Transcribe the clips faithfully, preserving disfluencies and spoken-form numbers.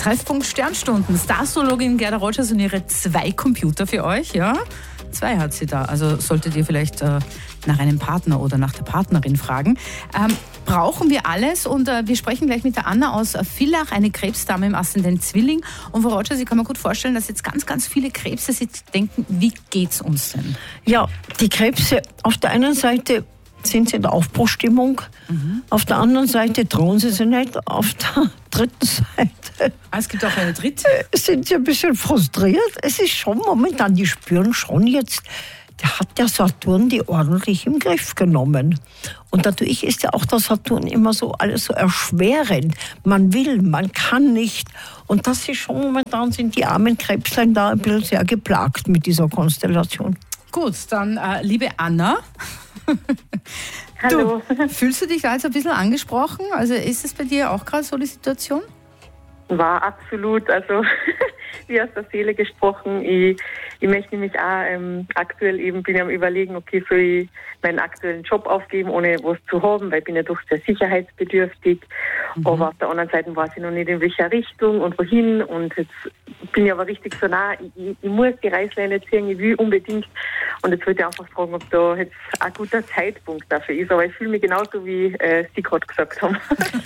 Treffpunkt Sternstunden. Star-Astrologin Gerda Rogers und ihre zwei Computer für euch, ja? Zwei hat sie da. Also solltet ihr vielleicht äh, nach einem Partner oder nach der Partnerin fragen. Ähm, brauchen wir alles und äh, wir sprechen gleich mit der Anna aus Villach, eine Krebsdame im Aszendent Zwilling. Und Frau Rogers, ich kann mir gut vorstellen, dass jetzt ganz, ganz viele Krebse sich denken, wie geht's uns denn? Ja, die Krebse, auf der einen Seite sind sie in der Aufbruchstimmung, mhm. auf der anderen Seite trauen sie sich nicht, auf der dritten Seite ah, es gibt auch eine dritte. Sind sie ein bisschen frustriert. Es ist schon momentan, die spüren schon jetzt, der hat der Saturn die ordentlich im Griff genommen. Und dadurch ist ja auch der Saturn immer so alles so erschwerend. Man will, man kann nicht. Und das ist schon momentan, sind die armen Krebslein da ein bisschen sehr geplagt mit dieser Konstellation. Gut, dann äh, liebe Anna. Hallo. Du, fühlst du dich da jetzt ein bisschen angesprochen? Also ist es bei dir auch gerade so die Situation? War absolut, also wie aus der Seele gesprochen. Ich, ich möchte nämlich auch ähm, aktuell eben, bin ich am Überlegen, okay, soll ich meinen aktuellen Job aufgeben, ohne was zu haben, weil ich bin ja doch sehr sicherheitsbedürftig. Mhm. Aber auf der anderen Seite weiß ich noch nicht, in welcher Richtung und wohin. Und jetzt bin ich aber richtig so nah, ich, ich muss die Reißleine ziehen, ich will unbedingt. Und jetzt wollte ich einfach fragen, ob da jetzt ein guter Zeitpunkt dafür ist. Aber ich fühle mich genauso, wie äh, Sie gerade gesagt haben.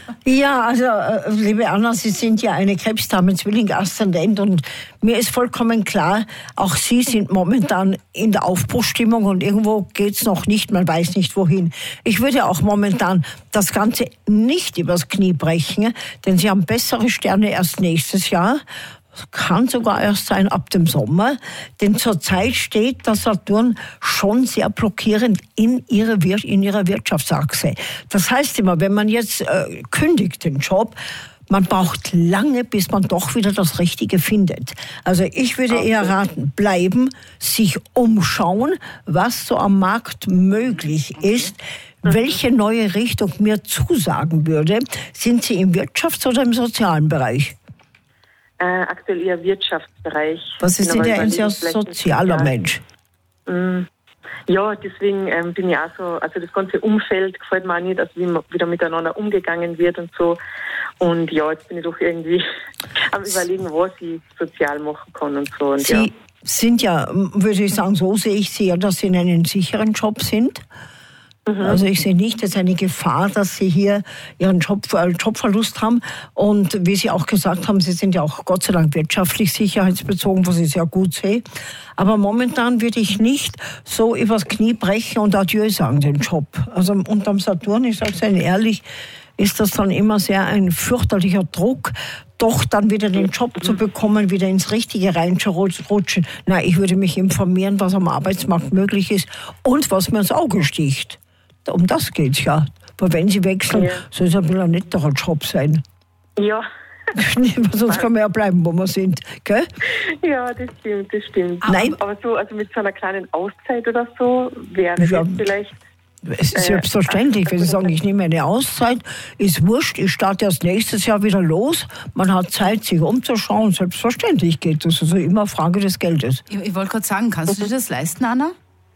Ja, also äh, liebe Anna, Sie sind ja eine Krebsdame, Zwilling, Aszendent, und mir ist vollkommen klar, auch Sie sind momentan in der Aufbruchstimmung und irgendwo geht's noch nicht, man weiß nicht wohin. Ich würde auch momentan das Ganze nicht übers Knie brechen, denn Sie haben bessere Sterne erst nächstes Jahr. Kann sogar erst sein ab dem Sommer, denn zurzeit steht der Saturn schon sehr blockierend in, ihre Wir- in ihrer Wirtschaftsachse. Das heißt immer, wenn man jetzt äh, kündigt den Job, man braucht lange, bis man doch wieder das Richtige findet. Also ich würde eher raten, bleiben, sich umschauen, was so am Markt möglich ist, welche neue Richtung mir zusagen würde. Sind Sie im Wirtschafts- oder im sozialen Bereich? Äh, aktuell eher Wirtschaftsbereich. Was ist denn der ein sehr sozialer Mensch? Mm, ja, deswegen ähm, bin ich auch so, also das ganze Umfeld gefällt mir auch nicht, also wie man wieder miteinander umgegangen wird und so. Und ja, jetzt bin ich doch irgendwie am Überlegen, was ich sozial machen kann und so. Und Sie ja. sind ja, würde ich sagen, so sehe ich Sie ja, dass Sie in einem sicheren Job sind. Also ich sehe nicht jetzt eine Gefahr, dass Sie hier Ihren Job, äh, Jobverlust haben. Und wie Sie auch gesagt haben, Sie sind ja auch Gott sei Dank wirtschaftlich sicherheitsbezogen, was ich sehr gut sehe. Aber momentan würde ich nicht so übers Knie brechen und Adieu sagen, den Job. Also unterm Saturn, ich sage es Ihnen ehrlich, ist das dann immer sehr ein fürchterlicher Druck, doch dann wieder den Job zu bekommen, wieder ins Richtige reinzurutschen. Na, ich würde mich informieren, was am Arbeitsmarkt möglich ist und was mir ins Auge sticht. Um das geht's ja. Aber wenn Sie wechseln, ja, soll es ein bisschen ein netterer Job sein. Ja. Sonst kann man ja bleiben, wo wir sind. Gell? Ja, das stimmt, das stimmt. Nein. Aber so, also mit so einer kleinen Auszeit oder so, wäre ja, das vielleicht... Es ist selbstverständlich, äh, wenn Sie sagen, ich nehme eine Auszeit, ist wurscht, ich starte erst nächstes Jahr wieder los. Man hat Zeit, sich umzuschauen. Selbstverständlich geht das. Also immer Frage des Geldes. Ich, ich wollte gerade sagen, kannst du dir das leisten, Anna?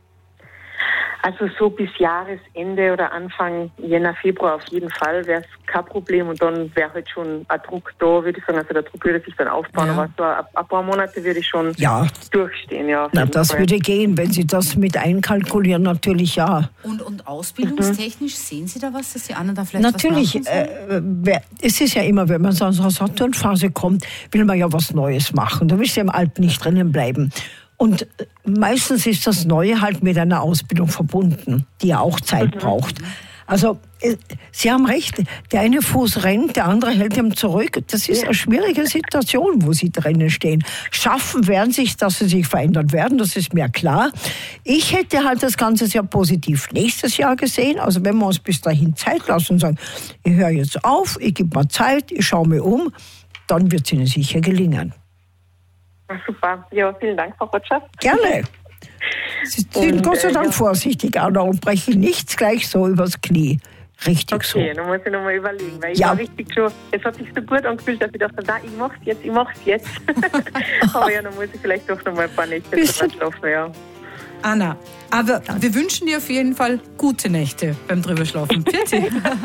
Also so bis Jahresende oder Anfang Jänner, Februar auf jeden Fall wäre es kein Problem und dann wäre halt schon ein Druck da, würde ich sagen. Also der Druck würde sich dann aufbauen, ja, aber so ein, ein paar Monate würde ich schon ja durchstehen. Ja, na, das Fall würde gehen, wenn Sie das mit einkalkulieren, natürlich ja. Und, und ausbildungstechnisch, mhm, sehen Sie da was, dass die anderen da vielleicht natürlich, was machen? Äh, es ist ja immer, wenn man so aus einer Saturnphase kommt, will man ja was Neues machen. Da will Sie im Alpen nicht drinnen bleiben. Und meistens ist das Neue halt mit einer Ausbildung verbunden, die ja auch Zeit, mhm, braucht. Also Sie haben recht, der eine Fuß rennt, der andere hält ihm zurück. Das ist eine schwierige Situation, wo Sie drinnen stehen. Schaffen werden sich, dass Sie sich verändern werden, das ist mir klar. Ich hätte halt das Ganze sehr positiv nächstes Jahr gesehen. Also wenn wir uns bis dahin Zeit lassen und sagen, ich höre jetzt auf, ich gebe mir Zeit, ich schaue mir um, dann wird es Ihnen sicher gelingen. Super. Ja, vielen Dank, Frau Rogers. Gerne. Sie sind und, Gott sei Dank äh, ja. vorsichtig, Anna, und brechen nichts gleich so übers Knie. Richtig okay, so. Okay, dann muss ich nochmal überlegen, weil ich ja. war richtig schon, es hat sich so gut angefühlt, dass ich dachte, na, ich mach's jetzt, ich mach's jetzt. Aber ja, dann muss ich vielleicht doch nochmal ein paar Nächte drüber schlafen, ja. Anna, aber wir wünschen dir auf jeden Fall gute Nächte beim Drüberschlafen. Bitte.